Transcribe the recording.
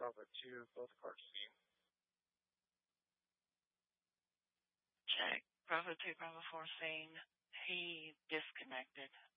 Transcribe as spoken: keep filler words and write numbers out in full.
Bravo two, both cards seen. Check. Bravo two, Bravo four, saying he disconnected.